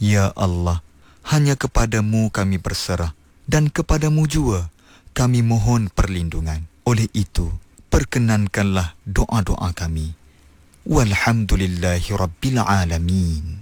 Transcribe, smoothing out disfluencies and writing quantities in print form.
Ya Allah, hanya kepadamu kami berserah dan kepadamu jua kami mohon perlindungan. Oleh itu, perkenankanlah doa-doa kami. Walhamdulillahi Rabbil Alamin.